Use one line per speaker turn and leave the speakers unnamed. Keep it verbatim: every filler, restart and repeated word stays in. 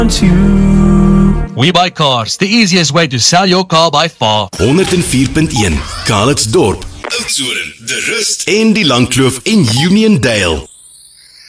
We Buy Cars, the easiest way to sell your car by far.
honderd vier punt een Calitzdorp, Oudtshoorn, De Rust en die Langkloof en Uniondale.